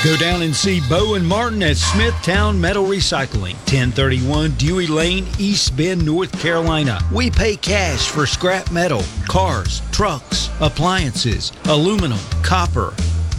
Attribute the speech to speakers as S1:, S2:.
S1: Go down and see Bo and Martin at Smithtown Metal Recycling, 1031 Dewey Lane, East Bend, North Carolina. We pay cash for scrap metal, cars, trucks, appliances, aluminum, copper,